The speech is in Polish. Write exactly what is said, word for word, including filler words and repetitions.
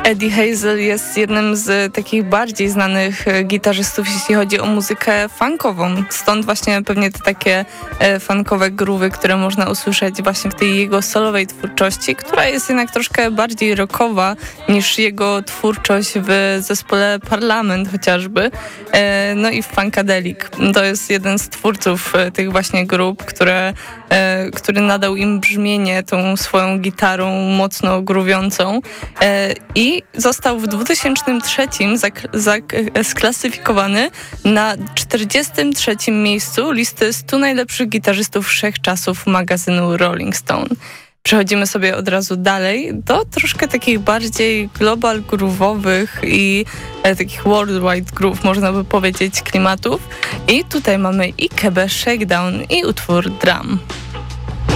Eddie Hazel jest jednym z takich bardziej znanych gitarzystów, jeśli chodzi o muzykę funkową. Stąd właśnie pewnie te takie funkowe groove'y, które można usłyszeć właśnie w tej jego solowej twórczości, która jest jednak troszkę bardziej rockowa niż jego twórczość w zespole Parlament chociażby. No i Funkadelic. To jest jeden z twórców tych właśnie grup, które, który nadał im brzmienie tą swoją gitarą mocno groowiącą. I został w dwa tysiące trzecim zak- zak- sklasyfikowany na czterdziestym trzecim miejscu listy stu najlepszych gitarzystów wszechczasów magazynu Rolling Stone. Przechodzimy sobie od razu dalej do troszkę takich bardziej global groove'owych i e, takich worldwide groove, można by powiedzieć, klimatów. I tutaj mamy i Kebę Shakedown i utwór Drum.